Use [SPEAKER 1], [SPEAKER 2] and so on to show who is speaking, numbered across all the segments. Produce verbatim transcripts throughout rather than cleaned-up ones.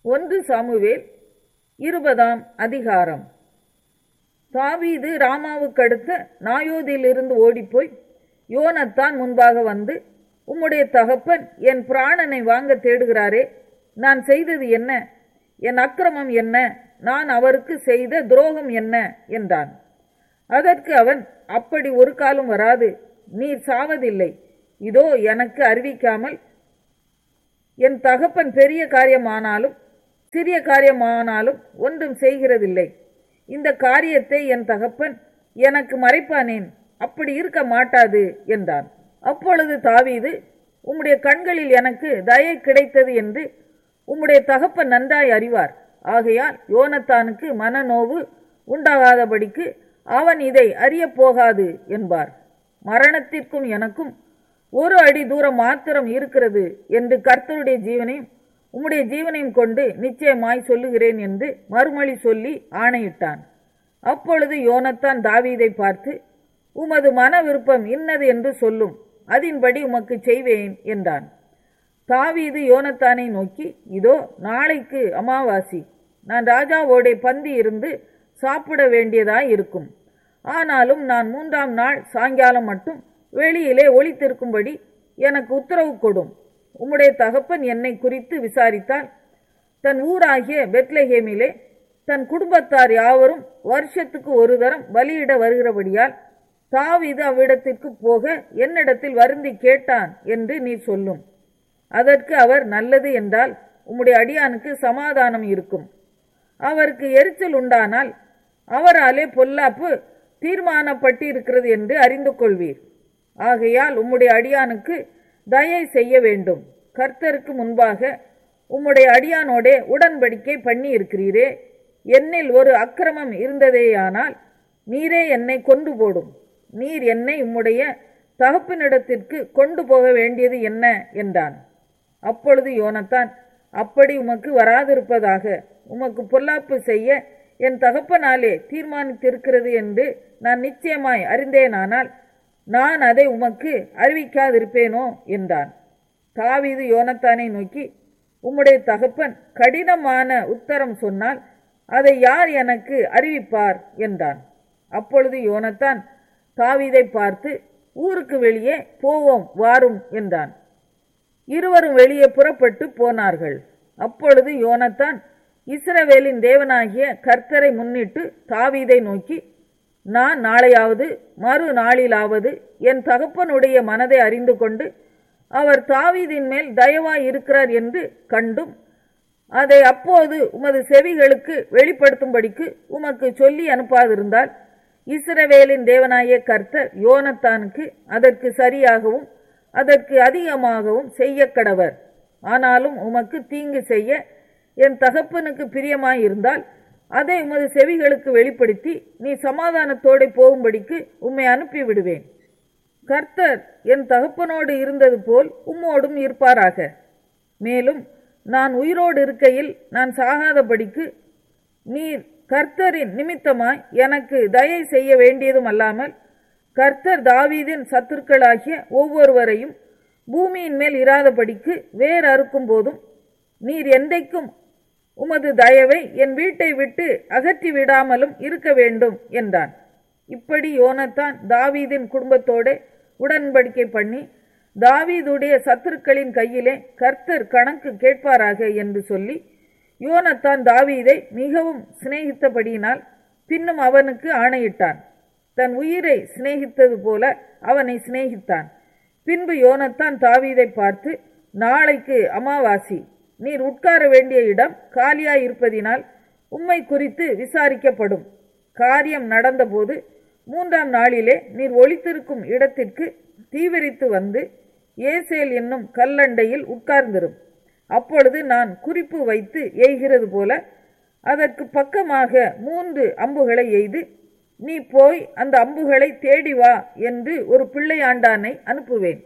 [SPEAKER 1] ஒன்று சாமுவேல் இருபதாம் அதிகாரம். தாவீது ராமாவுக்கடுத்த நாயோதிலிருந்து ஓடிப்போய் யோனத்தான் முன்பாக வந்து, உம்முடைய தகப்பன் என் பிராணனை வாங்க தேடுகிறாரே, நான் செய்தது என்ன? என் அக்கிரமம் என்ன? நான் அவருக்கு செய்த துரோகம் என்ன என்றான். அதற்கு அவன், அப்படி ஒரு காலம் வராது, நீர் சாவதில்லை. இதோ எனக்கு அறிவிக்காமல் என் தகப்பன் பெரிய காரியமானாலும் சிறிய காரியமானாலும் ஒன்றும் செய்கிறதில்லை. இந்த காரியத்தை என் தகப்பன் எனக்கு மறைப்பானேன்? அப்படி இருக்க மாட்டாது என்றான். அப்பொழுது தாவீது, உம்முடைய கண்களில் எனக்கு தயை கிடைத்தது என்று உம்முடைய தகப்பன் நன்றாய் அறிவார். ஆகையால் யோனத்தானுக்கு மனநோவு உண்டாகாதபடிக்கு அவன் இதை அறியப் போகாது என்பார். மரணத்திற்கும் எனக்கும் ஒரு அடி தூரம் மாத்திரம் இருக்கிறது என்று கர்த்தருடைய ஜீவனையும் உம்முடைய ஜீவனையும் கொண்டு நிச்சயமாய் சொல்லுகிறேன் என்று மறுமொழி சொல்லி ஆணையிட்டான். அப்பொழுது யோனத்தான் தாவீதை பார்த்து, உமது மன விருப்பம் இன்னது என்று சொல்லும், அதின்படி உமக்கு செய்வேன் என்றான். தாவீது யோனத்தானை நோக்கி, இதோ நாளைக்கு அமாவாசி, நான் ராஜாவோடே பந்தி இருந்து சாப்பிட வேண்டியதாய் இருக்கும். ஆனாலும் நான் மூன்றாம் நாள் சாயங்காலம் மட்டும் வெளியிலே ஒளித்திருக்கும்படி எனக்கு உத்தரவு கொடும். உம்முடைய தகப்பன் என்னை குறித்து விசாரித்தால் தன் ஊராகிய பெத்லெகேமிலே தன் குடும்பத்தார் யாவரும் வருஷத்துக்கு ஒரு தரம் பலியிட வருகிறபடியால் தாவீது அவ்விடத்திற்கு போக என்னிடத்தில் வருந்தி கேட்டான் என்று நீ சொல்லும். அதற்கு அவர், நல்லது என்றால் உம்முடைய அடியானுக்கு சமாதானம் இருக்கும். அவருக்கு எரிச்சல் உண்டானால் அவராலே பொல்லாப்பு தீர்மானப்பட்டிருக்கிறது என்று அறிந்து கொள்வீர். ஆகையால் உம்முடைய அடியானுக்கு தயை செய்ய வேண்டும். கர்த்தருக்கு முன்பாக உம்முடைய அடியானோடே உடன்படிக்கை பண்ணி இருக்கிறீரே. என்னில் ஒரு அக்கிரமம் இருந்ததேயானால் நீரே என்னை கொண்டு போடும். நீர் என்னை உம்முடைய தகப்பனிடத்திற்கு கொண்டு போக வேண்டியது என்ன என்றான். அப்பொழுது யோனத்தான், அப்படி உமக்கு வராதிருப்பதாக. உமக்கு பொல்லாப்பு செய்ய என் தகப்பனாலே தீர்மானித்திருக்கிறது என்று நான் நிச்சயமாய் அறிந்தேனானால் நான் அதை உமக்கு அறிவிக்காதிருப்பேனோ என்றான். தாவீது யோனத்தானை நோக்கி, உம்முடைய தகப்பன் கடினமான உத்தரம் சொன்னால் அதை யார் எனக்கு அறிவிப்பார் என்றான். அப்பொழுது யோனத்தான் தாவீதை பார்த்து, ஊருக்கு வெளியே போவோம் வாரும் என்றான். இருவரும் வெளியே புறப்பட்டு போனார்கள். அப்பொழுது யோனத்தான் இஸ்ரவேலின் தேவனாகிய கர்த்தரை முன்னிட்டு தாவீதை நோக்கி, நான் நாளையாவது மறு நாளிலாவது என் தகப்பனுடைய மனதை அறிந்து கொண்டு அவர் தாவீதின் மேல் தயவாய் இருக்கிறார் என்று கண்டும் அதை அப்போது உமது செவிகளுக்கு வெளிப்படுத்தும்படிக்கு உமக்கு சொல்லி அனுப்பாதிருந்தால் இஸ்ரவேலின் தேவனாகிய கர்த்தர் யோனத்தானுக்கு அதற்கு சரியாகவும் அதற்கு அதிகமாகவும் செய்ய கடவர். ஆனாலும் உமக்கு தீங்கு செய்ய என் தகப்பனுக்கு பிரியமாயிருந்தால் அதை உமது செவிகளுக்கு வெளிப்படுத்தி நீ சமாதானத்தோடு போகும்படிக்கு உம்மை அனுப்பி விடுவேன். கர்த்தர் என் தகப்பனோடு இருந்தது போல் உம்மோடும் இருப்பாராக. மேலும் நான் உயிரோடு இருக்கையில் நான் சாகாதபடிக்கு நீர் கர்த்தரின் நிமித்தமாய் எனக்கு தயை செய்ய வேண்டியதும் அல்லாமல் கர்த்தர் தாவீதின் சத்துருக்களாகிய ஒவ்வொருவரையும் பூமியின் மேல் இராதபடிக்கு வேர் அறுக்கும் போதும் நீர் என்றைக்கும் உமது தயவை என் வீட்டை விட்டு அகற்றி விடாமலும் இருக்க வேண்டும் என்றான். இப்படி யோனத்தான் தாவீதின் குடும்பத்தோடு உடன்படிக்கை பண்ணி தாவீதுடைய சத்துருக்களின் கையிலே கர்த்தர் கணக்கு கேட்பாராக என்று சொல்லி யோனத்தான் தாவீதை மிகவும் சிநேகித்தபடியினால் பின்னும் அவனுக்கு ஆணையிட்டான். தன் உயிரை சிநேகித்தது போல அவனை சிநேகித்தான். பின்பு யோனத்தான் தாவீதை பார்த்து, நாளைக்கு அமாவாசி, நீர் உட்கார வேண்டிய இடம் காலியாய் இருப்பதினால் உம்மை குறித்து விசாரிக்கப்படும். காரியம் நடந்தபோது மூன்றாம் நாளிலே நீர் ஒளித்திருக்கும் இடத்திற்கு தீவிரித்து வந்து ஏசேல் என்னும் கல்லண்டையில் உட்கார்ந்திரும். அப்பொழுது நான் குறிப்பு வைத்து எய்கிறது போல அதற்கு பக்கமாக மூன்று அம்புகளை எய்து நீ போய் அந்த அம்புகளை தேடி வா என்று ஒரு பிள்ளையாண்டானை அனுப்புவேன்.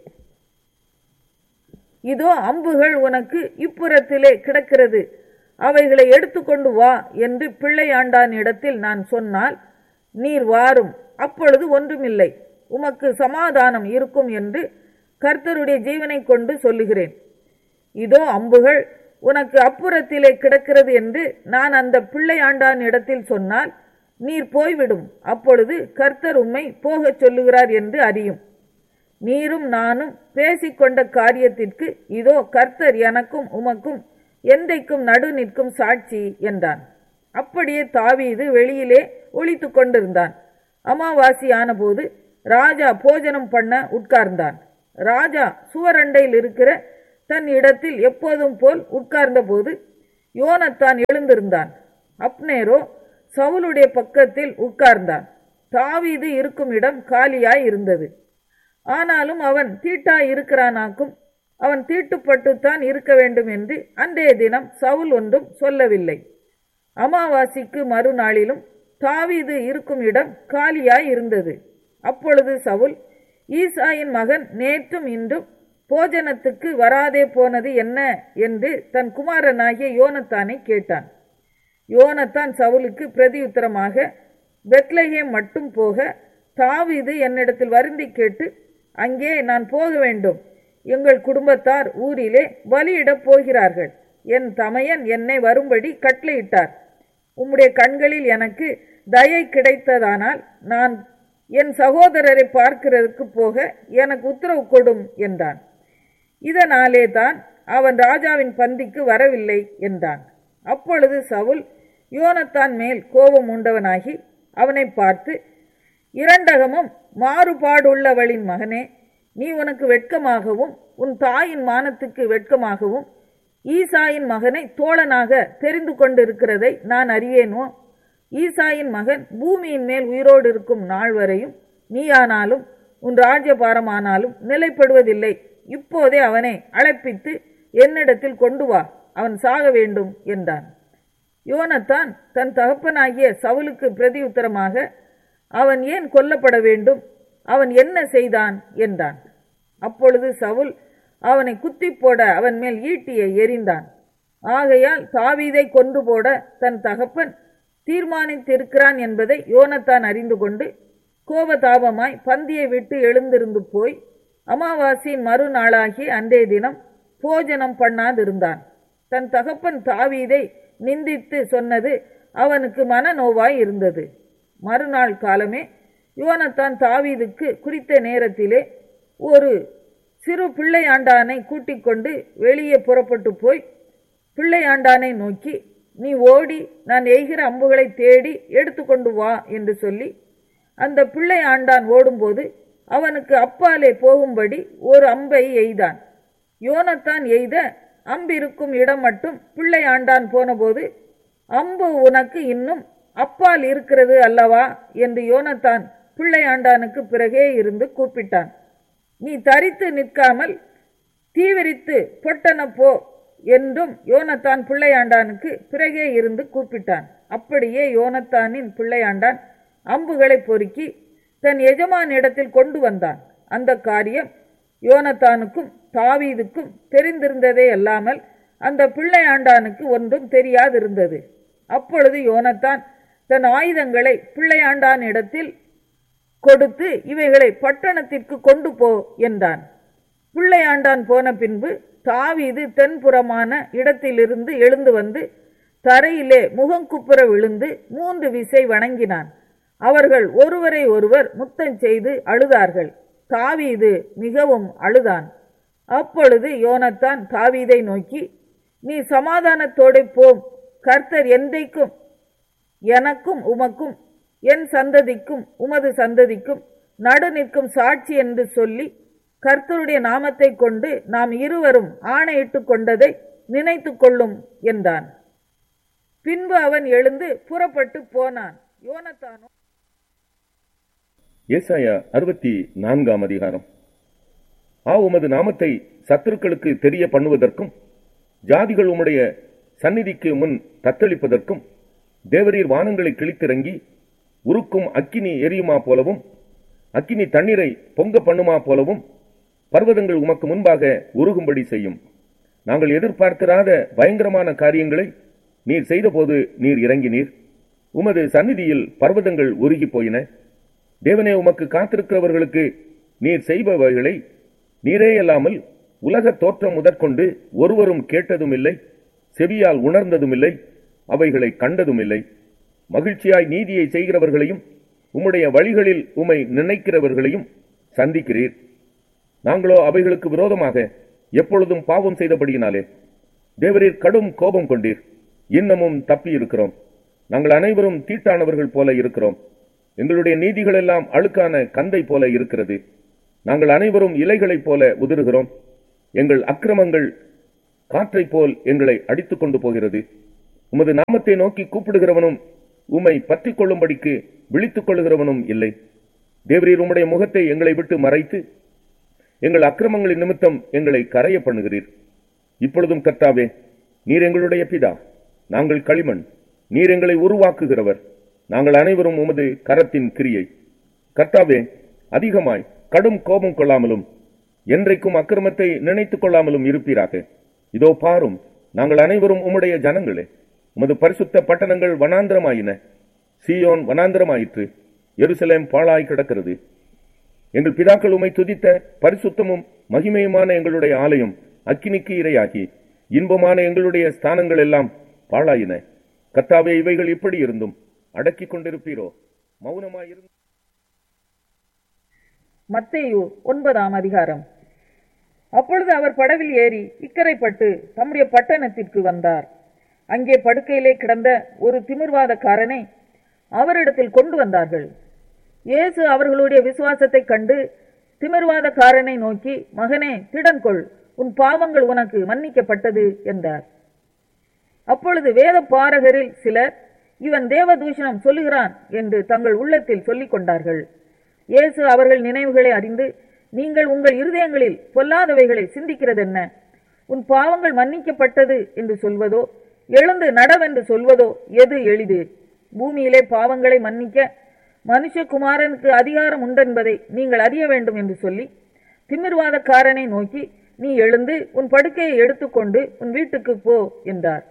[SPEAKER 1] இதோ அம்புகள் உனக்கு இப்புறத்திலே கிடக்கிறது, அவைகளை எடுத்துக்கொண்டு வா என்று பிள்ளையாண்டான் இடத்தில் நான் சொன்னால் நீர் வாரும். அப்பொழுது ஒன்றுமில்லை, உமக்கு சமாதானம் இருக்கும் என்று கர்த்தருடைய ஜீவனை கொண்டு சொல்லுகிறேன். இதோ அம்புகள் உனக்கு அப்புறத்திலே கிடக்கிறது என்று நான் அந்த பிள்ளையாண்டான் இடத்தில் சொன்னால் நீர் போய்விடும். அப்பொழுது கர்த்தர் உம்மை போகச் சொல்லுகிறார் என்று அறியும். நீரும் நானும் பேசிக்கொண்ட காரியத்திற்கு இதோ கர்த்தர் எனக்கும் உமக்கும் என்றைக்கும் நடு நிற்கும் சாட்சி என்றான். அப்படியே தாவீது வெளியிலே ஒளித்து கொண்டிருந்தான். அமாவாசையான போது ராஜா போஜனம் பண்ண உட்கார்ந்தான். ராஜா சுவரண்டையில் இருக்கிற தன் இடத்தில் எப்போதும் போல் உட்கார்ந்த போது யோனத்தான் எழுந்திருந்தான். அப்னேரோ சவுலுடைய பக்கத்தில் உட்கார்ந்தான். தாவீது இருக்கும் இடம் காலியாய் இருந்தது. ஆனாலும் அவன் தீட்டாய் இருக்கிறானாக்கும் அவன் தீட்டுப்பட்டுத்தான் இருக்க வேண்டும் என்று அன்றைய தினம் சவுல் ஒன்றும் சொல்லவில்லை. அமாவாசைக்கு மறுநாளிலும் தாவீது இருக்கும் இடம் காலியாய் இருந்தது. அப்பொழுது சவுல், ஈசாயின் மகன் நேற்றும் இன்றும் போஜனத்துக்கு வராதே போனது என்ன என்று தன் குமாரனாகிய யோனத்தானை கேட்டான். யோனத்தான் சவுலுக்கு பிரதியுத்தரமாக, பெத்லகேம் மட்டும் போக தாவீது என்னிடத்தில் வருந்தி கேட்டு, அங்கே நான் போக வேண்டும். எங்கள் குடும்பத்தார் ஊரிலே பலியிடப் போகிறார்கள். என் தமையன் என்னை வரும்படி கட்டளையிட்டார். உம்முடைய கண்களில் எனக்கு தயை கிடைத்ததானால் நான் என் சகோதரரை பார்க்கிறதுக்கு போக எனக்கு உத்தரவு கொடும் என்றான். இதனாலே தான் அவன் ராஜாவின் பந்திக்கு வரவில்லை என்றான். அப்பொழுது சவுல் யோனத்தான் மேல் கோபம் உண்டவனாகி அவனை பார்த்து, இரண்டகமும் மாறுபாடுள்ளவளின் மகனே, நீ உனக்கு வெட்கமாகவும் உன் தாயின் மானத்துக்கு வெட்கமாகவும் ஈசாயின் மகனை தோழனாக தெரிந்து கொண்டிருக்கிறதை நான் அறியேனோ? ஈசாயின் மகன் பூமியின் மேல் உயிரோடு இருக்கும் நாள் வரையும் நீயானாலும் உன் ராஜ்யபாரமானாலும் நிலைப்படுவதில்லை. இப்போதே அவனை அழைப்பித்து என்னிடத்தில் கொண்டு வா, அவன் சாக வேண்டும் என்றான். யோனத்தான் தன் தகப்பனாகிய சவுலுக்கு பிரதியுத்தரமாக, அவன் ஏன் கொல்லப்பட வேண்டும்? அவன் என்ன செய்தான் என்றான். அப்பொழுது சவுல் அவனை குத்தி போட அவன் மேல் ஈட்டியை எறிந்தான். ஆகையால் தாவீதை கொன்று போட தன் தகப்பன் தீர்மானித்திருக்கிறான் என்பதை யோனத்தான் அறிந்து கொண்டு கோபதாபமாய் பந்தியை விட்டு எழுந்திருந்து போய் அமாவாசையின் மறுநாளாகி அன்றைய தினம் போஜனம் பண்ணாதிருந்தான். தன் தகப்பன் தாவீதை நிந்தித்து சொன்னது அவனுக்கு மனநோவாய் இருந்தது. மறுநாள் காலமே யோனத்தான் தாவீதுக்கு குறித்த நேரத்திலே ஒரு சிறு பிள்ளையாண்டானை கூட்டிக் கொண்டு வெளியே புறப்பட்டு போய் பிள்ளையாண்டானை நோக்கி, நீ ஓடி நான் எய்கிற அம்புகளை தேடி எடுத்து கொண்டு வா என்று சொல்லி அந்த பிள்ளையாண்டான் ஓடும்போது அவனுக்கு அப்பாலே போகும்படி ஒரு அம்பை எய்தான். யோனத்தான் எய்த அம்பிருக்கும் இடம் மட்டும் பிள்ளையாண்டான் போனபோது, அம்பு உனக்கு இன்னும் அப்பால் இருக்கிறது அல்லவா என்று யோனத்தான் பிள்ளையாண்டானுக்கு பிறகே இருந்து கூப்பிட்டான். நீ தரித்து நிற்காமல் தீவிரித்து பொட்டன போ என்றும் யோனத்தான் பிள்ளையாண்டானுக்கு பிறகே இருந்து கூப்பிட்டான். அப்படியே யோனத்தானின் பிள்ளையாண்டான் அம்புகளை பொறுக்கி தன் எஜமான் இடத்தில் கொண்டு வந்தான். அந்த காரியம் யோனத்தானுக்கும் தாவீதுக்கும் தெரிந்திருந்ததே அல்லாமல் அந்த பிள்ளையாண்டானுக்கு ஒன்றும் தெரியாதிருந்தது. அப்பொழுது யோனத்தான் தன் ஆயுதங்களை பிள்ளையாண்டான் இடத்தில் கொடுத்து, இவைகளை பட்டணத்திற்கு கொண்டு போ என்றான். பிள்ளையாண்டான் போன பின்பு தாவீது தென்புறமான இடத்திலிருந்து எழுந்து வந்து தரையிலே முகங்குப்புற விழுந்து மூன்று விசை வணங்கினான். அவர்கள் ஒருவரை ஒருவர் முத்தம் செய்து அழுதார்கள். தாவீது மிகவும் அழுதான். அப்பொழுது யோனத்தான் தாவீதை நோக்கி, நீ சமாதானத்தோடு போம், கர்த்தர் என்றைக்கும் எனக்கும் உமக்கும் என் சந்ததிக்கும் உமது சந்ததிக்கும் நடு நிற்கும் சாட்சி என்று சொல்லி கர்த்தருடைய நாமத்தை கொண்டு நாம் இருவரும் ஆணையிட்டு கொண்டதை நினைத்து கொள்ளும் என்றான். பின்பு அவன் எழுந்து புறப்பட்டு போனான். யோனத்தானோ
[SPEAKER 2] ஏசாயா அறுபத்தி நான்காம் அதிகாரம். ஆ, உமது நாமத்தை சத்துருக்களுக்கு தெரிய பண்ணுவதற்கும் ஜாதிகள் உம்முடைய சந்நிதிக்கு முன் தத்தளிப்பதற்கும் தேவரீர் வானங்களை கிழித்திறங்கி உருக்கும் அக்கினி எரியுமா போலவும் அக்கினி தண்ணீரை பொங்க பண்ணுமா போலவும் பர்வதங்கள் உமக்கு முன்பாக உருகும்படி செய்யும். நாங்கள் எதிர்பார்த்திராத பயங்கரமான காரியங்களை நீர் செய்தபோது நீர் இறங்கினீர். உமது சந்நிதியில் பர்வதங்கள் உருகி போயின. தேவனே, உமக்கு காத்திருக்கிறவர்களுக்கு நீர் செய்பவைகளை நீரே அல்லாமல் உலக தோற்றம் முதற்கொண்டு ஒருவரும் கேட்டதும் இல்லை, செவியால் உணர்ந்ததும் இல்லை, அவைகளை கண்டதும் இல்லை. மகிழ்ச்சியாய் நீதியை செய்கிறவர்களையும் உம்முடைய வழிகளில் உம்மை நினைக்கிறவர்களையும் சந்திக்கிறீர். நாங்களோ அவைகளுக்கு விரோதமாக எப்பொழுதும் பாவம் செய்தபடியினாலே தேவரீர் கடும் கோபம் கொண்டீர். இன்னமும் தப்பி இருக்கிறோம். நாங்கள் அனைவரும் தீட்டானவர்கள் போல இருக்கிறோம். எங்களுடைய நீதிகள் எல்லாம் அழுக்கான கந்தை போல இருக்கிறது. நாங்கள் அனைவரும் இலைகளைப் போல உதிர்கிறோம். எங்கள் அக்கிரமங்கள் காற்றைப் போல் எங்களை அடித்துக் கொண்டு போகிறது. உமது நாமத்தை நோக்கி கூப்பிடுகிறவனும் உம்மை பற்றிக் கொள்ளும்படிக்கு விழித்துக் கொள்ளுகிறவனும் இல்லை. தேவரீர் உம்முடைய முகத்தை எங்களை விட்டு மறைத்து எங்கள் அக்கிரமங்களின் நிமித்தம் எங்களை கரைய பண்ணுகிறீர். இப்பொழுதும் கர்த்தாவே, நீர் எங்களுடைய பிதா, நாங்கள் களிமண். நீர் எங்களை உருவாக்குகிறவர். நாங்கள் அனைவரும் உமது கரத்தின் கிரியை. கர்த்தாவே, அதிகமாய் கடும் கோபம் கொள்ளாமலும் என்றைக்கும் அக்கிரமத்தை நினைத்துக் கொள்ளாமலும் இருப்பீராக. இதோ பாரும், நாங்கள் அனைவரும் உம்முடைய ஜனங்களே. உமது பரிசுத்த பட்டணங்கள் வனாந்திரமாயின. சீயோன் வனாந்திரமாயிற்று. எருசலேம் பாழாய் கிடக்கிறது. எங்கள் பிதாக்கள் உம்மை துதித்த பரிசுத்தமும் மகிமையுமான எங்களுடைய ஆலயம் அக்கினிக்கு இரையாகி இன்பமான எங்களுடைய ஸ்தானங்கள் எல்லாம் பாழாயின. கர்த்தாவே, இவைகள் இப்படி இருந்தும் அடக்கிக் கொண்டிருப்பீரோ? மௌனமாயிருந்து.
[SPEAKER 1] மத்தேயு ஒன்பதாம் அதிகாரம். அப்பொழுது அவர் படவில் ஏறி இக்கரைப்பட்டு தம்முடைய பட்டணத்திற்கு வந்தார். அங்கே படுக்கையிலே கிடந்த ஒரு திமிர்வாதக்காரனை அவரிடத்தில் கொண்டு வந்தார்கள். இயேசு அவர்களுடைய விசுவாசத்தை கண்டு திமிர்வாதக்காரனை நோக்கி, மகனே, திடன் கொள், உன் பாவங்கள் உனக்கு மன்னிக்கப்பட்டது என்றார். அப்பொழுது வேத பாரகரில் சிலர், இவன் தேவதூஷணம் சொல்லுகிறான் என்று தங்கள் உள்ளத்தில் சொல்லிக் கொண்டார்கள். இயேசு அவர்கள் நினைவுகளை அறிந்து, நீங்கள் உங்கள் இருதயங்களில் பொல்லாதவைகளை சிந்திக்கிறதென்ன? உன் பாவங்கள் மன்னிக்கப்பட்டது என்று சொல்வதோ, எழுந்து நடவென்று சொல்வதோ எது எளிது? பூமியிலே பாவங்களை மன்னிக்க மனுஷகுமாரனுக்கு அதிகாரம் உண்டென்பதை நீங்கள் அறிய வேண்டும் என்று சொல்லி திமிர்வாதக்காரனை நோக்கி, நீ எழுந்து உன் படுக்கையை எடுத்துக்கொண்டு உன் வீட்டுக்கு போ என்றார்.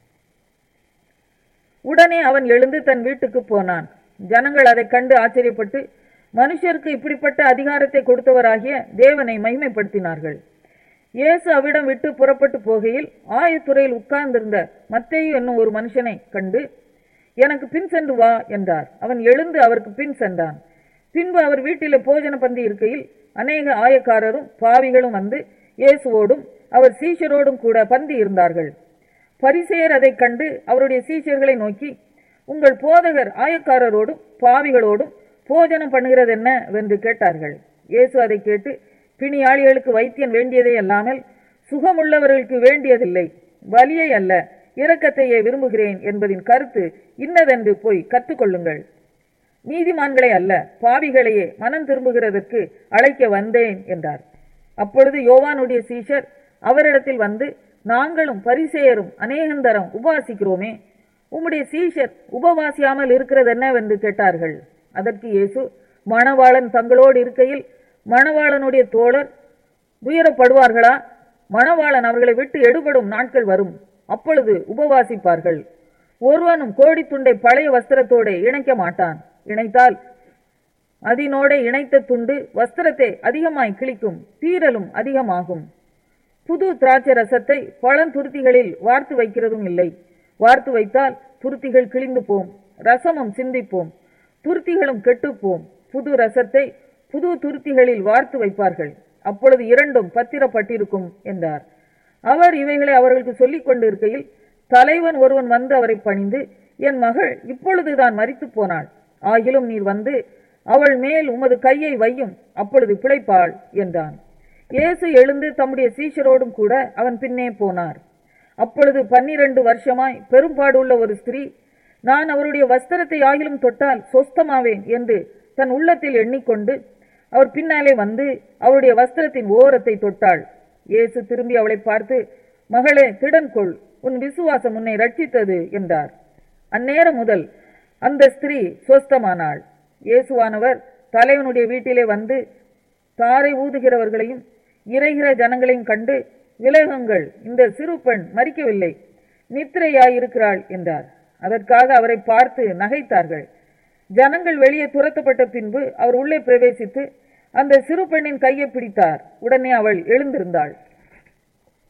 [SPEAKER 1] உடனே அவன் எழுந்து தன் வீட்டுக்கு போனான். ஜனங்கள் அதை கண்டு ஆச்சரியப்பட்டு மனுஷருக்கு இப்படிப்பட்ட அதிகாரத்தை கொடுத்தவராகிய தேவனை மகிமைப்படுத்தினார்கள். இயேசு அவ்விடம் விட்டு புறப்பட்டு போகையில் ஆயத்துறையில் உட்கார்ந்திருந்த மத்தேயு என்னும் ஒரு மனுஷனை கண்டு, எனக்கு பின் சென்று வா என்றார். அவன் எழுந்து அவருக்கு பின் சென்றான். பின்பு அவர் வீட்டிலே போஜன பந்தி இருக்கையில் அநேக ஆயக்காரரும் பாவிகளும் வந்து இயேசுவோடும் அவர் சீஷரோடும் கூட பந்தி இருந்தார்கள். பரிசேயர் அதை கண்டு அவருடைய சீஷர்களை நோக்கி, உங்கள் போதகர் ஆயக்காரரோடும் பாவிகளோடும் போஜனம் பண்ணுகிறது என்ன வென்று கேட்டார்கள். இயேசு அதை கேட்டு, பிணியாளிகளுக்கு வைத்தியன் வேண்டியதே அல்லாமல் சுகமுள்ளவர்களுக்கு வேண்டியதில்லை, வலியை அல்ல இரக்கத்தையே விரும்புகிறேன் என்பதின் கருத்து இன்னதென்று போய் கற்றுக்கொள்ளுங்கள். நீதிமான்களை அல்ல பாவிகளையே மனம் திரும்புகிறதற்கு அழைக்க வந்தேன் என்றார். அப்பொழுது யோவானுடைய சீஷர் அவரிடத்தில் வந்து, நாங்களும் பரிசேயரும் அநேகந்தரம் உபவாசிக்கிறோமே, உம்முடைய சீஷர் உபவாசியாமல் இருக்கிறது என்னவென்று கேட்டார்கள். அதற்கு இயேசு, மணவாளன் தங்களோடு இருக்கையில் மணவாளனுடைய தோழர் துயரப்படுவார்களா? மணவாளன் அவர்களை விட்டு எடுபடும் நாட்கள் வரும், அப்பொழுது உபவாசிப்பார்கள். ஒருவனும் கோடித்துண்டை பழைய வஸ்திரத்தோட இணைக்க மாட்டான். இணைத்தால் அதனோட இணைத்த துண்டு வஸ்திரத்தை அதிகமாய் கிழிக்கும், தீரலும் அதிகமாகும். புது திராட்சை ரசத்தை பழந்துருத்திகளில் வார்த்து வைக்கிறதும் இல்லை. வார்த்து வைத்தால் துருத்திகள் கிழிந்து போம், ரசமும் சிந்திப்போம், துருத்திகளும் கெட்டுப்போம். புது ரசத்தை புது துருத்திகளில் வார்த்து வைப்பார்கள், அப்பொழுது இரண்டும் பத்திரப்பட்டிருக்கும் என்றார். அவர் இவைகளை அவர்களுக்கு சொல்லிக் கொண்டு இருக்கையில் தலைவன் ஒருவன் வந்து அவரை பணிந்து, என் மகள் இப்பொழுதுதான் மரித்து போனாள், ஆகிலும் நீர் வந்து அவள் மேல் உமது கையை வையும், அப்பொழுது பிழைப்பாள் என்றான். இயேசு எழுந்து தம்முடைய சீஷரோடும் கூட அவன் பின்னே போனார். அப்பொழுது பன்னிரண்டு வருஷமாய் பெரும்பாடுள்ள ஒரு ஸ்திரீ, நான் அவருடைய வஸ்திரத்தை ஆகிலும் தொட்டால் சொஸ்தமாவேன் என்று தன் உள்ளத்தில் எண்ணிக்கொண்டு அவர் பின்னாலே வந்து அவருடைய வஸ்திரத்தின் ஓரத்தை தொட்டாள். இயேசு திரும்பி அவளை பார்த்து, மகளே, திடன் கொள், உன் விசுவாசம் உன்னை ரட்சித்தது என்றார். அந்நேரம் முதல் அந்த ஸ்திரீ சொஸ்தமானாள். இயேசுவானவர் தலைவனுடைய வீட்டிலே வந்து தாரை ஊதுகிறவர்களையும் இறைகிற ஜனங்களையும் கண்டு, விலகுங்கள், இந்த சிறு பெண் மரிக்கவில்லை, நித்திரையாயிருக்கிறாள் என்றார். அதற்காக அவரை பார்த்து நகைத்தார்கள். ஜனங்கள் வெளியே துரத்தப்பட்ட பின்பு அவர் உள்ளே பிரவேசித்து அந்த சிறு பெண்ணின் கையை பிடித்தார். உடனே அவள் எழுந்திருந்தாள்.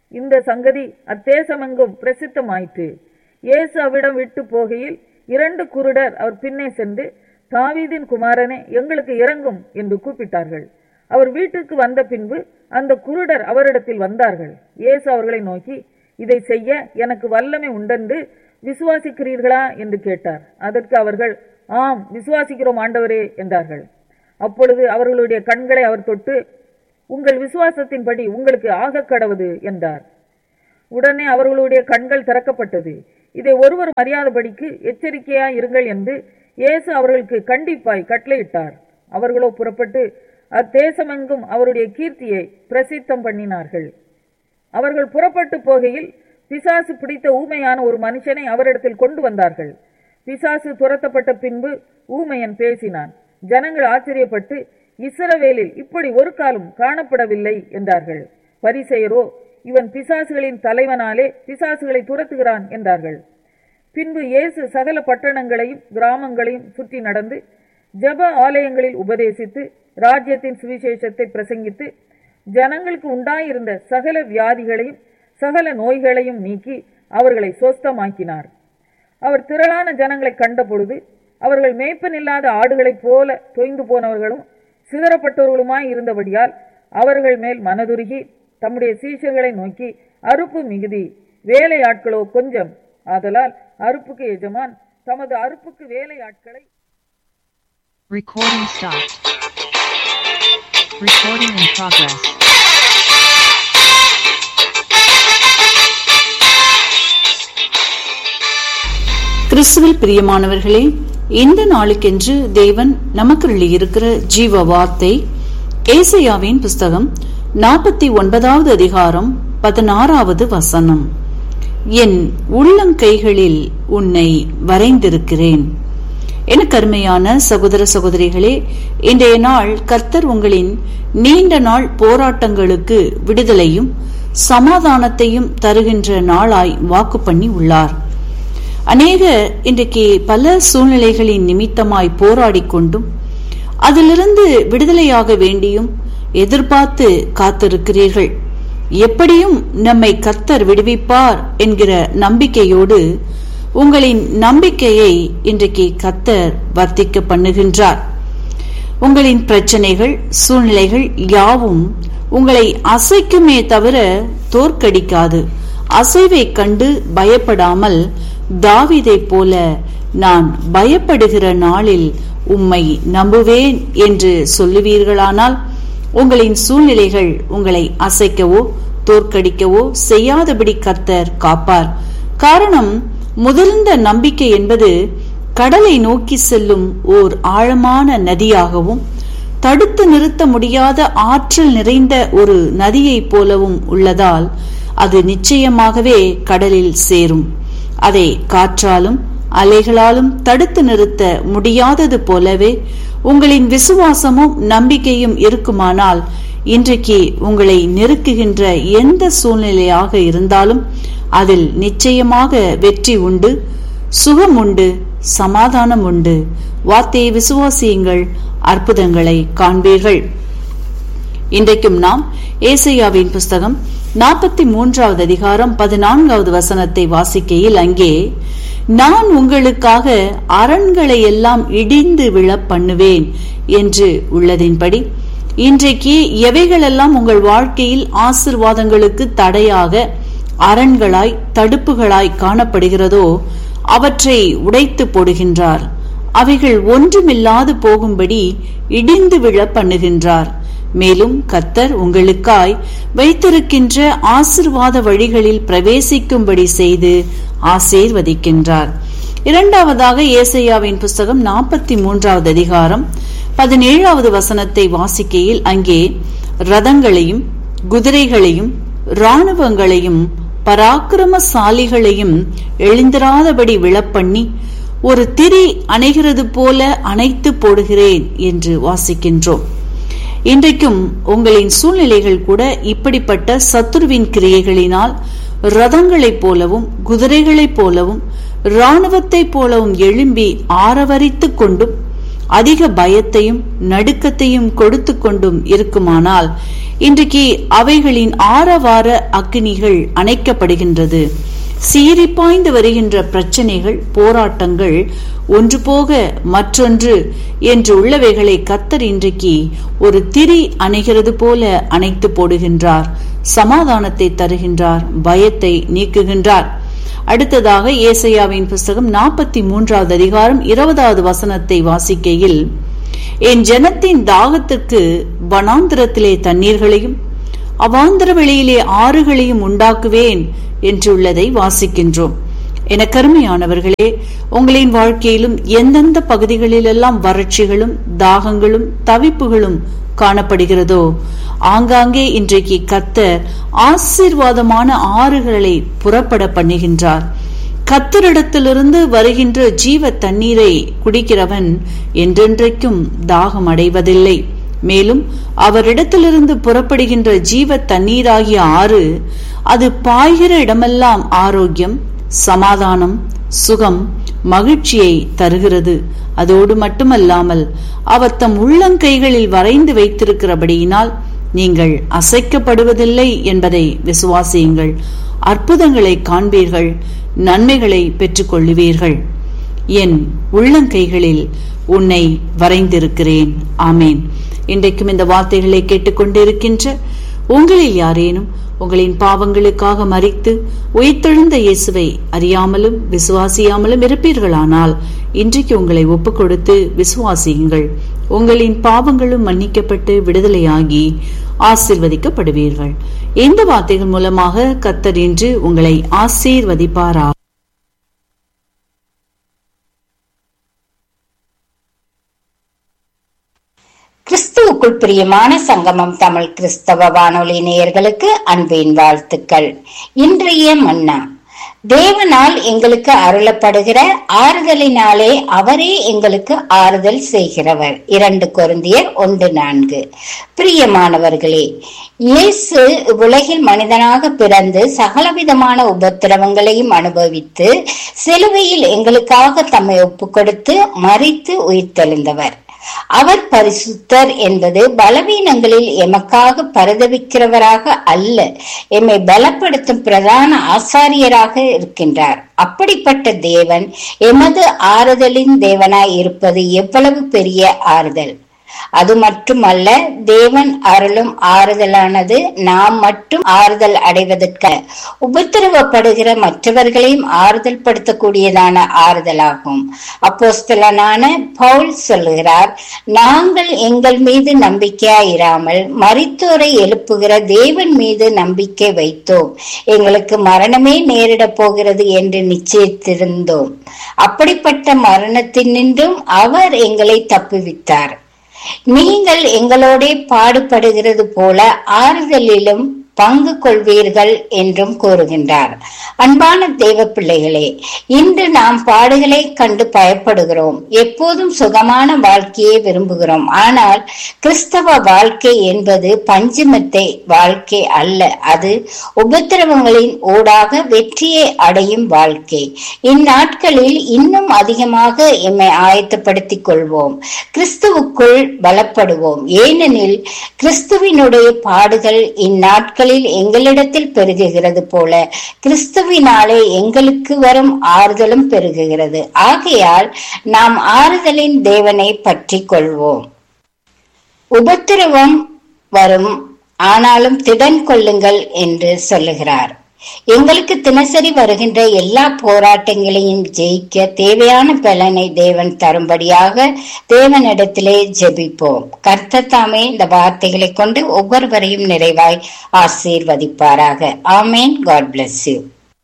[SPEAKER 1] இந்த சங்கதி அத்தேசமெங்கும் பிரசித்தமாயிற்று. இயேசு அவ்விடம் விட்டு போகையில் இரண்டு குருடர் அவர் பின்னே சென்று, தாவீதின் குமாரனே, எங்களுக்கு இறங்கும் என்று கூப்பிட்டார்கள். அவர் வீட்டுக்கு வந்த பின்பு அந்த குருடர் அவரிடத்தில் வந்தார்கள். இயேசு அவர்களை நோக்கி, இதை செய்ய எனக்கு வல்லமை உண்டென்று விசுவாசிக்கிறீர்களா என்று கேட்டார். அதற்கு அவர்கள், ஆம், விசுவாசிக்கிறோம் ஆண்டவரே என்றார்கள். அப்பொழுது அவர்களுடைய கண்களை அவர் தொட்டு, உங்கள் விசுவாசத்தின்படி உங்களுக்கு ஆக கடவுது என்றார். உடனே அவர்களுடைய கண்கள் திறக்கப்பட்டது. இதை ஒருவர் அறியாதபடிக்கு எச்சரிக்கையாய் இருங்கள் என்று இயேசு அவர்களுக்கு கண்டிப்பாய் கட்டளையிட்டார். அவர்களோ புறப்பட்டு அத்தேசமெங்கும் அவருடைய கீர்த்தியை பிரசித்தம் பண்ணினார்கள். அவர்கள் புறப்பட்டு போகையில் பிசாசு பிடித்த ஊமையான ஒரு மனுஷனை அவரிடத்தில் கொண்டு வந்தார்கள். பிசாசு துரத்தப்பட்ட பின்பு ஊமையன் பேசினான். ஜனங்கள் ஆச்சரியப்பட்டு, இஸ்ரவேலில் இப்படி ஒரு காலம் காணப்படவில்லை என்றார்கள். பரிசேயரோ, இவன் பிசாசுகளின் தலைவனாலே பிசாசுகளை துரத்துகிறான் என்றார்கள். பின்பு இயேசு சகல பட்டணங்களையும் கிராமங்களையும் சுற்றி நடந்து ஜெப ஆலயங்களில் உபதேசித்து ராஜ்யத்தின் சுவிசேஷத்தை பிரசங்கித்து ஜனங்களுக்கு உண்டாயிருந்த சகல வியாதிகளையும் சகல நோய்களையும் நீக்கி அவர்களை சொஸ்தமாக்கினார். அவர் திரளான ஜனங்களை கண்டபொழுது அவர்கள் மேய்ப்பனில்லாத ஆடுகளைப் போல தொய்ந்து போனவர்களும் சிதறப்பட்டவர்களுமாய் இருந்தபடியால் அவர்கள் மேல் மனதுருகி தம்முடைய சீஷர்களை நோக்கி, அறுப்பு மிகுதி, வேலை ஆட்களோ கொஞ்சம். ஆதலால் அறுப்புக்கு எஜமான் தமது அறுப்புக்கு வேலை ஆட்களை.
[SPEAKER 3] Recording stopped. Recording in progress.
[SPEAKER 4] கிறிஸ்துவில் பிரியமானவர்களே, இந்த நாளுக்கென்று தேவன் நமக்கு இருக்கிற ஜீவ வார்த்தை ஏசாயாவின் புஸ்தகம் நாற்பத்தி ஒன்பதாவது அதிகாரம் பதினாறாவது வசனம். என் உள்ளங்கைகளில் உன்னை வரைந்திருக்கிறேன். எனக்கு அருமையான சகோதர சகோதரிகளே, இன்றைய நாள் கர்த்தர் உங்களின் நீண்ட நாள் போராட்டங்களுக்கு விடுதலையும் சமாதானத்தையும் தருகின்ற நாளாய் வாக்கு பண்ணி உள்ளார். அநேக இன்றைக்கு பல சூழ்நிலைகளின் நிமித்தமாய் போராடி கொண்டும் அதிலிருந்து விடுதலையாக வேண்டியும் எதிர்பார்த்து காத்திருக்கிறீர்கள். எப்படியும் நம்மை கர்த்தர் விடுவிப்பார் என்கிற நம்பிக்கையோடு உங்களின் நம்பிக்கையை இன்றைக்கு கர்த்தர் வர்த்திக்க பண்ணுகின்றார். உங்களின் பிரச்சனைகள் சூழ்நிலைகள் யாவும் உங்களை அசைக்குமே தவிர தோற்கடிக்காது. அசைவை கண்டு பயப்படாமல் தாவீதை போல நான் பயப்படுகிற நாளில் உம்மை நம்புவேன் என்று சொல்லுவீர்களானால் உங்களின் சூழ்நிலைகள் உங்களை அசைக்கவோ தோற்கடிக்கவோ செய்யாதபடி கர்த்தர் காப்பார். காரணம், முதிர்ந்த நம்பிக்கை என்பது கடலை நோக்கி செல்லும் ஓர் ஆழமான நதியாகவும் தடுத்து நிறுத்த முடியாத ஆற்றல் நிறைந்த ஒரு நதியைப் போலவும் உள்ளதால் அது நிச்சயமாகவே கடலில் சேரும். அதை காற்றாலும் அலைகளாலும் தடுத்து நிறுத்த முடியாதது போலவே உங்களின் விசுவாசமும் நம்பிக்கையும் இருக்குமானால் இன்றைக்கு உங்களை நெருக்குகின்ற எந்த சூழ்நிலையாக இருந்தாலும் அதில் நிச்சயமாக வெற்றி உண்டு, சுகம் உண்டு, சமாதானம் உண்டு. வார்த்தையை விசுவாசியுங்கள், அற்புதங்களை காண்பீர்கள். இன்றைக்கும் நாம் ஏசாயாவின் புஸ்தகம் நாற்பத்தி மூன்றாவது அதிகாரம் பதினான்காவது வசனத்தை வாசிக்கையில் அங்கே, நான் உங்களுக்காக அரண்களை எல்லாம் இடிந்து விழ பண்ணுவேன் என்று உள்ளதின்படி இன்றைக்கு எவைகளெல்லாம் உங்கள் வாழ்க்கையில் ஆசீர்வாதங்களுக்கு தடையாக அரண்களாய் தடுப்புகளாய் காணப்படுகிறதோ அவற்றை உடைத்து போடுகின்றார். அவைகள் ஒன்றுமில்லாது போகும்படி இடிந்து விழ பண்ணுகின்றார். மேலும் கர்த்தர் உங்களுக்காய் வைத்திருக்கின்ற ஆசீர்வாத வழிகளில் பிரவேசிக்கும்படி செய்து ஆசீர்வதிக்கின்றார். இரண்டாவதாக ஏசாயாவின் புஸ்தகம் நாற்பத்தி மூன்றாவது அதிகாரம் பதினேழாவது வசனத்தை வாசிக்கையில் அங்கே ரதங்களையும் குதிரைகளையும் இராணுவங்களையும் பராக்கிரமசாலிகளையும் எழுந்திராதபடி விழப்பண்ணி ஒரு திரி அணைகிறது போல அணைத்து போடுகிறேன் என்று வாசிக்கின்றோம். இன்றைக்கும் உங்களின் சூழ்நிலைகள் கூட இப்படிப்பட்ட சத்துருவின் கிரியைகளினால் ரதங்களைப் போலவும் குதிரைகளைப் போலவும் இராணுவத்தைப் போலவும் எழும்பி ஆரவரித்துக் கொண்டும் அதிக பயத்தையும் நடுக்கத்தையும் கொடுத்து கொண்டும் இருக்குமானால் இன்றைக்கு அவைகளின் ஆரவார அக்கினிகள் அணைக்கப்படுகின்றது. சீறி பாய்ந்து வருகின்ற பிரச்சனைகள், போராட்டங்கள் ஒன்று போக மற்றொன்று என்று உள்ளவைகளை கர்த்தர் இன்றைக்கு ஒரு திரி அணைகிறது போல அணைத்து போடுகின்றார். சமாதானத்தை தருகின்றார், பயத்தை நீக்குகின்றார். அடுத்ததாக ஏசாயாவின் புஸ்தகம் நாற்பத்தி மூன்றாவது அதிகாரம் இருபதாவது வசனத்தை வாசிக்கையில், என் ஜனத்தின் தாகத்திற்கு வனாந்திரத்திலே தண்ணீர்களையும் அவாந்தர வெளியிலே ஆறுகளையும் உண்டாக்குவேன் என்றுள்ளதை வாசிக்கின்றோம். என கருமையானவர்களே, உங்களின் வாழ்க்கையிலும் எந்தெந்த பகுதிகளிலெல்லாம் வறட்சிகளும் தாகங்களும் தவிப்புகளும் காணப்படுகிறதோ ஆங்காங்கே இன்றைக்கு கர்த்தர் ஆசீர்வாதமான ஆறுகளை புறப்பட பண்ணுகின்றார். கர்த்தரிடத்திலிருந்து வருகின்ற ஜீவ தண்ணீரை குடிக்கிறவன் என்றென்றைக்கும் தாகம் அடைவதில்லை. மேலும் அவரிடத்திலிருந்து புறப்படுகின்ற ஜீவ தண்ணீராகிய ஆறு அது பாய்கிற இடமெல்லாம் ஆரோக்கியம், சமாதானம், சுகம், மகிழ்ச்சியை தருகிறது. அதோடு மட்டுமல்லாமல் அவர் தம் உள்ளங்கைகளில் வரைந்து வைத்திருக்கிறபடியினால் நீங்கள் அசைக்கப்படுவதில்லை என்பதை விசுவாசியுங்கள். அற்புதங்களை காண்பீர்கள், நன்மைகளை பெற்றுக் கொள்ளுவீர்கள். என் உள்ளங்கைகளில் உன்னை வரைந்திருக்கிறேன். ஆமேன். இன்றைக்கும் இந்த வார்த்தைகளை கேட்டுக்கொண்டிருக்கின்ற உங்களில் யாரேனும் உங்களின் பாவங்களுக்காக மரித்து உயிர்த்தெழுந்த இயேசுவை அறியாமலும் விசுவாசியாமலும் இருப்பீர்களானால் இன்றைக்கு உங்களை ஒப்புக் கொடுத்து விசுவாசியுங்கள். உங்களின் பாவங்களும் மன்னிக்கப்பட்டு விடுதலையாகி ஆசீர்வதிக்கப்படுவீர்கள். இந்த வார்த்தைகள் மூலமாக கர்த்தர் இன்று உங்களை ஆசீர்வதிப்பாரா.
[SPEAKER 5] கிறிஸ்துவுக்குள் பிரியமான சங்கமம் தமிழ் கிறிஸ்தவ வானொலி நேயர்களுக்கு அன்பின் வாழ்த்துக்கள். இன்றைய மன்னா, தேவனால் எங்களுக்கு அருளப்படுகிற ஆறுதலினாலே அவரே எங்களுக்கு ஆறுதல் செய்கிறவர். இரண்டு கொரிந்தியர் ஒன்று நான்கு. பிரியமானவர்களே, இயேசு உலகில் மனிதனாக பிறந்து சகலவிதமான உபத்திரவங்களையும் அனுபவித்து சிலுவையில் எங்களுக்காக தம்மை ஒப்பு கொடுத்து மரித்து உயிர்த்தெழுந்தவர். அவர் பரிசுத்தர் என்பது பலவீனங்களில் எமக்காக பரிதவிக்கிறவராக அல்ல, எம்மை பலப்படுத்தும் பிரதான ஆசாரியராக இருக்கின்றார். அப்படிப்பட்ட தேவன் எமது ஆறுதலின் தேவனாய் இருப்பது எவ்வளவு பெரிய ஆறுதல்! அது மட்டுமல்ல, தேவன் அருளும் ஆறுதலானது நாம் மட்டும் ஆறுதல் அடைவதற்கு உபத்திரவப்படுகிற மற்றவர்களையும் ஆறுதல் படுத்தக்கூடியதான ஆறுதலாகும். அப்போஸ்தலனான பவுல் சொல்லுகிறார், நாங்கள் எங்கள் மீது நம்பிக்கையாயிராமல் மரித்தோரை எழுப்புகிற தேவன் மீது நம்பிக்கை வைத்தோம். எங்களுக்கு மரணமே நேரிட போகிறது என்று நிச்சயித்திருந்தோம். அப்படிப்பட்ட மரணத்தினின்றும் அவர் எங்களை தப்புவித்தார். நீங்கள் எங்களோட பாடுபடுகிறது போல ஆறுதலிலும் பங்கு கொள்வீர்கள் என்றும் கூறுகின்றார். அன்பான தேவ பிள்ளைகளே, இன்று நாம் பாடுகளை கண்டு பயப்படுகிறோம். எப்போதும் சுகமான வாழ்க்கையை விரும்புகிறோம். ஆனால் கிறிஸ்தவ வாழ்க்கை என்பது பஞ்சமத்தை வாழ்க்கை அல்ல, அது உபத்திரவங்களின் ஊடாக வெற்றியை அடையும் வாழ்க்கை. இந்நாட்களில் இன்னும் அதிகமாக எம்மை ஆயத்தப்படுத்திக் கொள்வோம். கிறிஸ்துவுக்குள் பலப்படுவோம். ஏனெனில் கிறிஸ்துவினுடைய பாடுகள் இந்நாட்களில் எங்களிடத்தில் பெருகுகிறது போல கிறிஸ்துவினாலே எங்களுக்கு வரும் ஆறுதலும் பெருகுகிறது. ஆகையால் நாம் ஆறுதலின் தேவனை பற்றி கொள்வோம். உபத்திரவம் வரும், ஆனாலும் திடன் கொள்ளுங்கள் என்று சொல்லுகிறார். எங்களுக்கு தினசரி வருகின்ற எல்லா போராட்டங்களையும் ஜெயிக்க தேவையான பலனை தேவன் தரும்படியாக தேவனிடத்திலே ஜெபிப்போம். கர்த்தர் தாமே இந்த வார்த்தைகளை கொண்டு ஒவ்வொருவரையும் நிறைவாய் ஆசீர்வதிப்பாராக. ஆமேன். God bless you.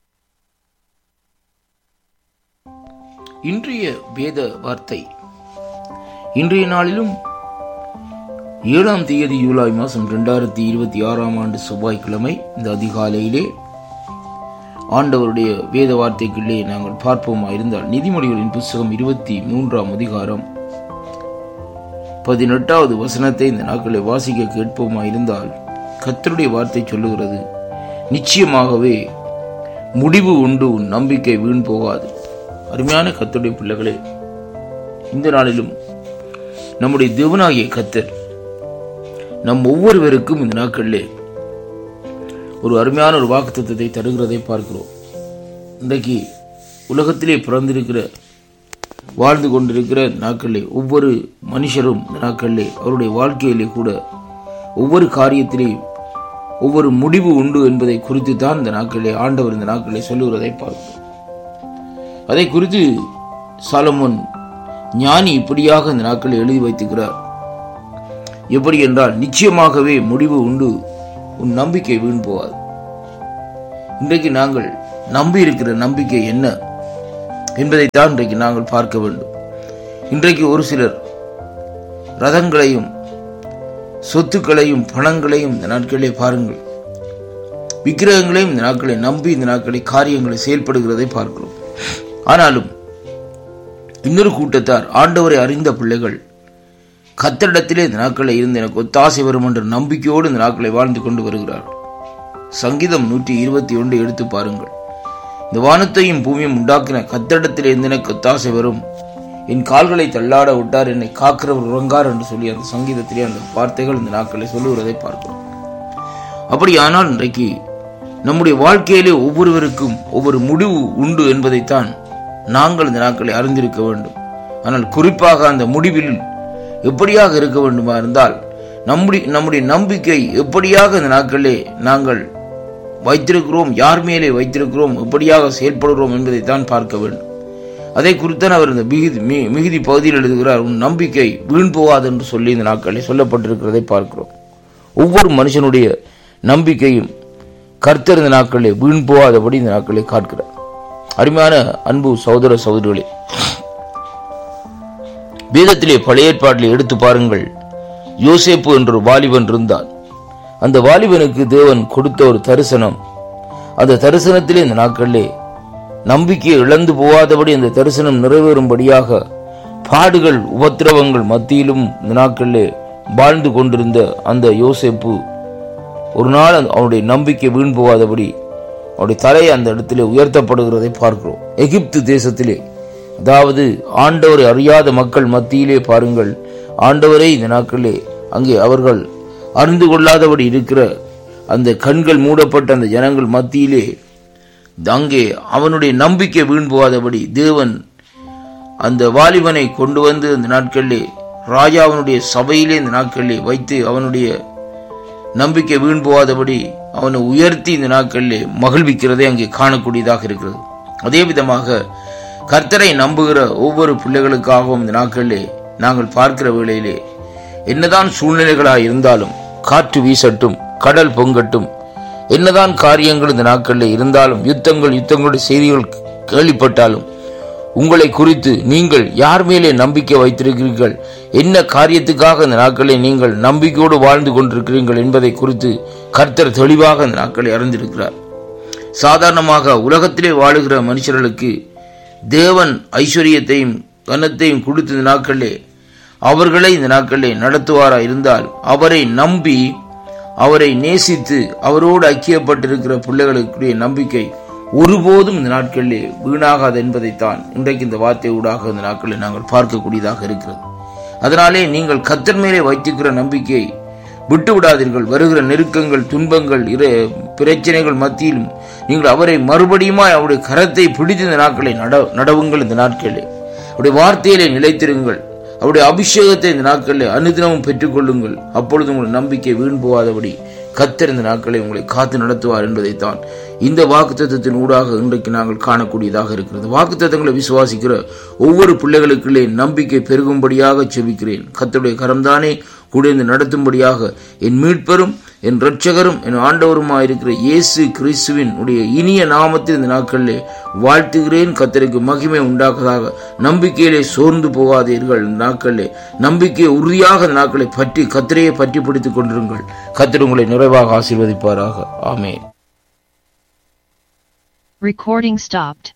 [SPEAKER 6] இன்றைய வேத வார்த்தை. இன்றைய நாளிலும் ஏழாம் தேதி ஜூலை மாதம் இரண்டாயிரத்தி இருபத்தி ஆறாம் ஆண்டு செவ்வாய்க்கிழமை இந்த அதிகாலையிலே ஆண்டவருடைய வேத வார்த்தைக்குள்ளே நாங்கள் பார்ப்போமா இருந்தால், நீதிமொழிகளின் புஸ்தகம் இருபத்தி மூன்றாம் அதிகாரம் பதினெட்டாவது வசனத்தை இந்த நாட்களை வாசிக்க கேட்போமா இருந்தால், கர்த்தருடைய வார்த்தை சொல்லுகிறது, நிச்சயமாகவே முடிவு உண்டு, உன் நம்பிக்கை வீண் போகாது. அருமையான கர்த்தருடைய பிள்ளைகளே, இந்த நாளிலும் நம்முடைய தேவனாகிய கர்த்தர் நம் ஒவ்வொருவருக்கும் இந்த நாட்களிலே ஒரு அருமையான ஒரு வாக்குத்தத்தத்தை தருகிறதை பார்க்கிறோம். இன்றைக்கு உலகத்திலே பிறந்திருக்கிற வாழ்ந்து கொண்டிருக்கிற நாட்களிலே ஒவ்வொரு மனுஷரும் இந்த நாட்களிலே அவருடைய வாழ்க்கையிலே கூட ஒவ்வொரு காரியத்திலேயும் ஒவ்வொரு முடிவு உண்டு என்பதை குறித்து தான் இந்த நாட்களிலே ஆண்டவர் இந்த நாட்களிலே சொல்லுகிறதை பார்க்கிறோம். அதை குறித்து சாலமோன் ஞானி இப்படியாக இந்த நாட்களில் எழுதி வைத்துக்கிறார். எப்படி என்றால், நிச்சயமாகவே முடிவு உண்டு, உன் நம்பிக்கை வீண் போகாது. இன்றைக்கு நாங்கள் நம்பி இருக்கிற நம்பிக்கை என்ன என்பதைத்தான் இன்றைக்கு நாங்கள் பார்க்க வேண்டும். இன்றைக்கு ஒரு சிலர் ரதங்களையும் சொத்துக்களையும் பணங்களையும் இந்த நாட்களிலே பாருங்கள், விக்கிரகங்களையும் இந்த நாட்களை நம்பி இந்த நாட்களை காரியங்களை செயல்படுகிறதை பார்க்கிறோம். ஆனாலும் இன்னொரு கூட்டத்தார், ஆண்டவரை அறிந்த பிள்ளைகள், கர்த்தரிடத்திலே இந்த நாட்களை இருந்து எனக்கு ஒத்தாசை வரும் என்ற நம்பிக்கையோடு இந்த நாட்களை வாழ்ந்து கொண்டு வருகிறார்கள். சங்கீதம் நூற்றி இருபத்தி ஒன்று எடுத்து பாருங்கள். இந்த வானத்தையும் பூமியும் உண்டாக்கின கர்த்தரிடத்திலே இருந்து எனக்கு ஒத்தாசை வரும், என் கால்களை தள்ளாட விட்டார், என்னை காக்கிறவர் உறங்கார் என்று சொல்லி அந்த சங்கீதத்திலே அந்த வார்த்தைகள் இந்த நாட்களை சொல்லுவதை பார்க்கிறோம். அப்படியானால் இன்றைக்கு நம்முடைய வாழ்க்கையிலே ஒவ்வொருவருக்கும் ஒவ்வொரு முடிவு உண்டு என்பதைத்தான் நாங்கள் இந்த நாட்களை அறிந்திருக்க வேண்டும். ஆனால் குறிப்பாக அந்த முடிவில் எப்படியாக இருக்க வேண்டுமா இருந்தால், நம்முடைய நம்முடைய நம்பிக்கை எப்படியாக இந்த நாட்களிலே நாங்கள் வைத்திருக்கிறோம், யார் மேலே வைத்திருக்கிறோம், எப்படியாக செயல்படுகிறோம் என்பதைத்தான் பார்க்க வேண்டும். அதை குறித்தான் அவர் இந்த மிகுதி மிகுதி பகுதியில் எழுதுகிறார், உன் நம்பிக்கை வீண் போகாது என்று சொல்லி இந்த நாட்களில் சொல்லப்பட்டிருக்கிறதை பார்க்கிறோம். ஒவ்வொரு மனுஷனுடைய நம்பிக்கையும் கர்த்தர் இந்த நாட்களிலே வீண் போகாதபடி இந்த நாட்களை காட்கிறார். அருமையான அன்பு சகோதர சகோதரிகளே, வேதத்திலே பழைய ஏற்பாட்டிலே எடுத்து பாருங்கள். யோசேப்பு என்ற வாலிபன் இருந்தான். அந்த வாலிபனுக்கு தேவன் கொடுத்த ஒரு தரிசனம், அந்த தரிசனத்திலே இந்த நாட்களிலே நம்பிக்கையை இழந்து போகாதபடி அந்த தரிசனம் நிறைவேறும்படியாக பாடுகள் உபத்திரவங்கள் மத்தியிலும் இந்த நாட்களிலே வாழ்ந்து கொண்டிருந்த அந்த யோசேப்பு ஒரு நாள் அவனுடைய நம்பிக்கை வீண் போகாதபடி அவருடைய தலையை அந்த இடத்திலே உயர்த்தப்படுகிறதை பார்க்கிறோம். எகிப்து தேசத்திலே, அதாவது ஆண்டவரை அறியாத மக்கள் மத்தியிலே பாருங்கள், ஆண்டவரை இந்த நாட்களிலே அங்கே அவர்கள் அறிந்து கொள்ளாதபடி இருக்கிற அந்த கண்கள் மூடப்பட்ட அந்த ஜனங்கள் மத்தியிலே அங்கே அவனுடைய நம்பிக்கை வீண் போகாதபடி தேவன் அந்த வாலிபனை கொண்டு வந்து அந்த நாட்களிலே ராஜாவினுடைய சபையிலே இந்த நாட்களிலே வைத்து அவனுடைய நம்பிக்கை வீண் போகாதபடி அவனை உயர்த்தி இந்த நாட்களிலே மகிழ்விக்கிறதை அங்கே காணக்கூடியதாக இருக்கிறது. அதே விதமாக கர்த்தரை நம்புகிற ஒவ்வொரு பிள்ளைகளுக்காகவும் இந்த நாட்களிலே நாங்கள் பார்க்கிற வேளையிலே என்னதான் சூழ்நிலைகளாக இருந்தாலும், காற்று வீசட்டும், கடல் பொங்கட்டும், என்னதான் காரியங்கள் இந்த நாட்களில் இருந்தாலும், யுத்தங்கள் யுத்தங்களுடைய செய்திகள் கேள்விப்பட்டாலும், உங்களை குறித்து நீங்கள் யார் மேலே நம்பிக்கை வைத்திருக்கிறீர்கள், என்ன காரியத்துக்காக இந்த நாட்களில் நீங்கள் நம்பிக்கையோடு வாழ்ந்து கொண்டிருக்கிறீர்கள் என்பதை குறித்து கர்த்தர் தெளிவாக இந்த நாட்களை அறிந்திருக்கிறார். சாதாரணமாக உலகத்திலே வாழுகிற மனுஷர்களுக்கு தேவன் ஐஸ்வர்யத்தையும் கனத்தையும் கொடுத்த இந்த நாட்களிலே அவர்களை இந்த நாட்களிலே நடத்துவாரா இருந்தால், அவரை நம்பி அவரை நேசித்து அவரோடு ஐக்கியப்பட்டிருக்கிற பிள்ளைகளுக்குரிய நம்பிக்கை ஒருபோதும் இந்த நாட்களிலே வீணாகாது என்பதைத்தான் இன்றைக்கு இந்த வார்த்தை ஊடாக இந்த நாட்களில் நாங்கள் பார்க்கக்கூடியதாக இருக்கிறது. அதனாலே நீங்கள் கர்த்தர் மேலே வைத்திருக்கிற நம்பிக்கையை விட்டு விடாதீர்கள். வருகிற நெருக்கங்கள், துன்பங்கள், பிரச்சனைகள் மத்தியிலும் நீங்கள் அவரை மறுபடியுமாய் அவருடைய கரத்தை பிடித்து இந்த நாட்களை நடவுங்கள். இந்த நாட்களிலே அவருடைய வார்த்தையிலே நிலைத்திருங்கள். அவருடைய அபிஷேகத்தை இந்த நாட்களில் அனுதினமும் பெற்றுக் கொள்ளுங்கள். அப்பொழுது உங்கள் நம்பிக்கை வீண் போகாதபடி கர்த்தர் இந்த நாட்களை உங்களை காத்து நடத்துவார் என்பதைத்தான் இந்த வாக்குத்தத்தத்தின் ஊடாக இன்றைக்கு நாங்கள் காணக்கூடியதாக இருக்கிறது. வாக்குத்தத்தங்களை விசுவாசிக்கிற ஒவ்வொரு பிள்ளைகளுக்குள்ளே நம்பிக்கை பெருகும்படியாக செபிக்கிறேன். கர்த்தருடைய கரம்தானே கூட நடத்தும்படியாக என் மீட்பரும் என் இரட்சகரும் என் ஆண்டவருமாயிருக்கிற இயேசு கிறிஸ்துவின் உடைய இனிய நாமத்தில் இந்த நாட்களிலே வாழ்த்துகிறேன். கர்த்தருக்கு மகிமை உண்டாக்குவதாக. நம்பிக்கையிலே சோர்ந்து போகாதீர்கள். இந்த நாட்களிலே நம்பிக்கையை உறுதியாக இந்த நாட்களை பற்றி கர்த்தரையே பற்றி பிடித்துக் கொண்டிருங்கள். கர்த்தர் உங்களை நிறைவாக ஆசீர்வதிப்பாராக. ஆமென்.
[SPEAKER 3] Recording stopped.